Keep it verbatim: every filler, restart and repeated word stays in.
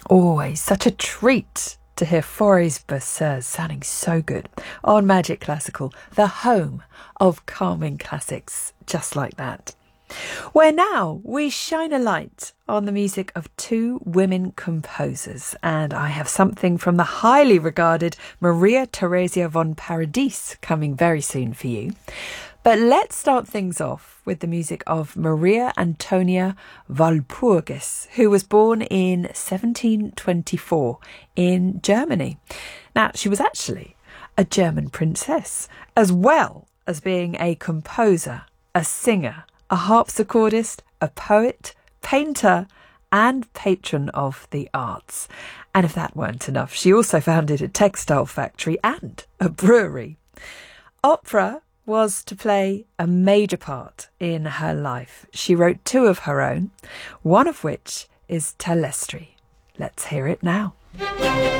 Always such a treat to hear Fores Berceuse sounding so good on Magic Classical, the home of calming classics just like that. Where now we shine a light on the music of two women composers, and I have something from the highly regarded Maria Theresia von Paradis coming very soon for you. But let's start things off with the music of Maria Antonia Walpurgis, who was born in seventeen twenty-four in Germany. Now, she was actually a German princess, as well as being a composer, a singer, a harpsichordist, a poet, painter, and patron of the arts. And if that weren't enough, she also founded a textile factory and a brewery. Opera was to play a major part in her life. She wrote two of her own, one of which is Talestri. Let's hear it now.